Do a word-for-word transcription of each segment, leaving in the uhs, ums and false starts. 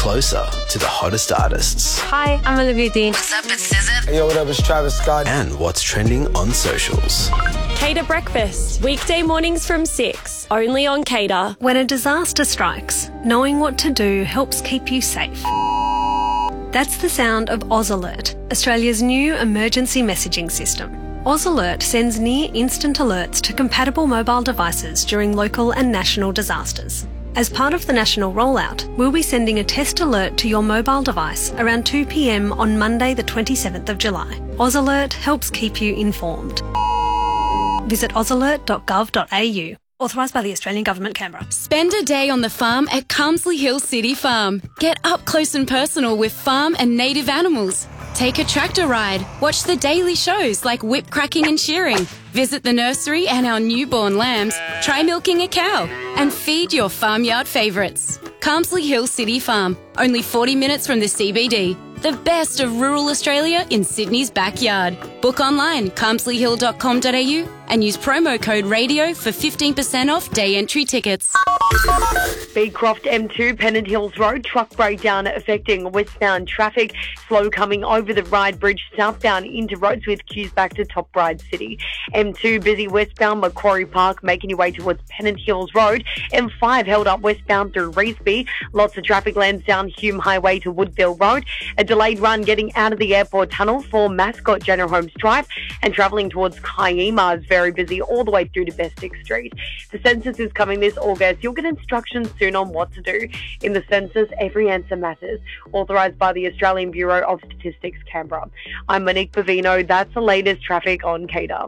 closer to the hottest artists. Hi, I'm Olivia Dean. What's up, it's S Z A. Hey, yo, what up, it's Travis Scott. And what's trending on socials. Cater Breakfast, weekday mornings from six, only on Cater. When a disaster strikes, knowing what to do helps keep you safe. That's the sound of Oz Alert, Australia's new emergency messaging system. Oz Alert sends near-instant alerts to compatible mobile devices during local and national disasters. As part of the national rollout, we'll be sending a test alert to your mobile device around two p m on Monday the twenty-seventh of July. Oz Alert helps keep you informed. Visit oz alert dot gov dot a u. Authorised by the Australian Government, Canberra. Spend a day on the farm at Carmsley Hill City Farm. Get up close and personal with farm and native animals. Take a tractor ride. Watch the daily shows like whip cracking and shearing. Visit the nursery and our newborn lambs. Try milking a cow. And feed your farmyard favourites. Carmsley Hill City Farm. Only forty minutes from the C B D. The best of rural Australia in Sydney's backyard. Book online, carmsley hill dot com dot a u and use promo code RADIO for fifteen percent off day entry tickets. Beecroft M two, Pennant Hills Road, truck breakdown affecting westbound traffic. Slow coming over the Ryde Bridge southbound into roads with queues back to Top Ryde City. M two busy westbound Macquarie Park, making your way towards Pennant Hills Road. M five held up westbound through Reesby. Lots of traffic lands down Hume Highway to Woodville Road. A delayed run getting out of the airport tunnel for Mascot General Holmes Drive, and travelling towards Kiama is very busy all the way through to Bestick Street. The census is coming this August. You'll get instructions soon on what to do. In the census, every answer matters. Authorised by the Australian Bureau of Statistics, Canberra. I'm Monique Bavino. That's the latest traffic on Cater.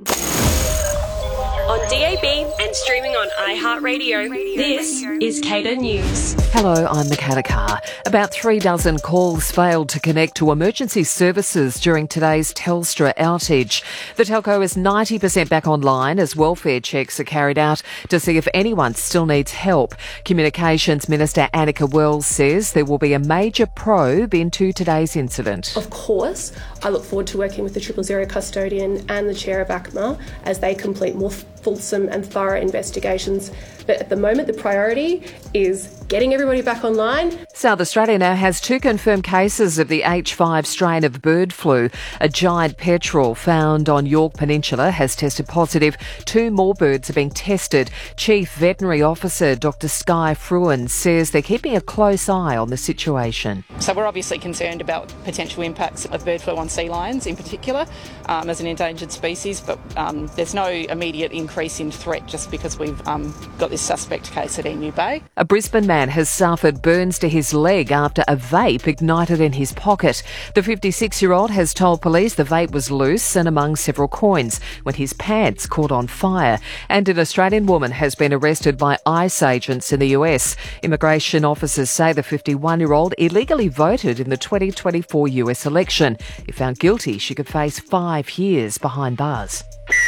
On D A B and streaming on iHeartRadio, this is Cater News. Hello, I'm Makata Carr. About three dozen calls failed to connect to emergency services during today's Telstra outage. The telco is ninety percent back online as welfare checks are carried out to see if anyone still needs help. Communications Minister Annika Wells says there will be a major probe into today's incident. Of course, I look forward to working with the Triple Zero custodian and the chair of A C M A as they complete more fulsome and thorough investigations. But at the moment, the priority is getting everybody back online. South Australia now has two confirmed cases of the H five strain of bird flu. A giant petrel found on York Peninsula has tested positive. Two more birds are being tested. Chief Veterinary Officer Doctor Sky Fruin says they're keeping a close eye on the situation. So we're obviously concerned about potential impacts of bird flu on sea lions in particular um, as an endangered species, but um, there's no immediate increase in threat just because we've um, got this suspect case at Emu Bay. A Brisbane man has suffered burns to his leg after a vape ignited in his pocket. The fifty-six-year-old has told police the vape was loose and among several coins when his pants caught on fire. And an Australian woman has been arrested by ICE agents in the U S. Immigration officers say the fifty-one-year-old illegally voted in the twenty twenty-four U S election. If found guilty, she could face five years behind bars.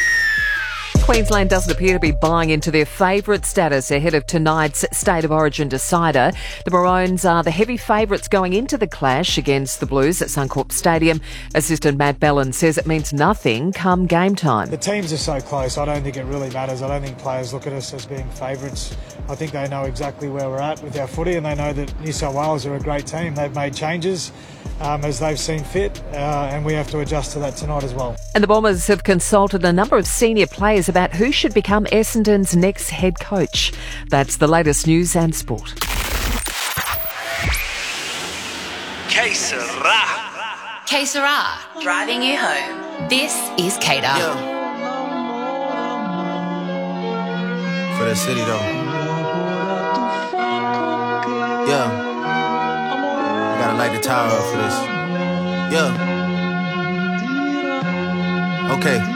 Queensland doesn't appear to be buying into their favourite status ahead of tonight's State of Origin decider. The Maroons are the heavy favourites going into the clash against the Blues at Suncorp Stadium. Assistant Matt Bellin says it means nothing come game time. The teams are so close, I don't think it really matters. I don't think players look at us as being favourites. I think they know exactly where we're at with our footy, and they know that New South Wales are a great team. They've made changes um, as they've seen fit, uh, and we have to adjust to that tonight as well. And the Bombers have consulted a number of senior players about who should become Essendon's next head coach. That's the latest news and sport. Que sera? Que sera, driving you home. This is Cater. Yeah. For the city though. Yeah. I gotta light the tower up for this. Yeah. Okay.